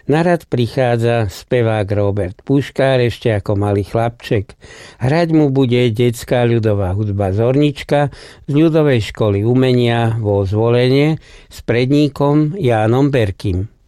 Na rad prichádza spevák Robert Puškár ešte ako malý chlapček. Hrať mu bude detská ľudová hudba Zornička z ľudovej školy umenia vo Zvolenie s predníkom Jánom Berkým.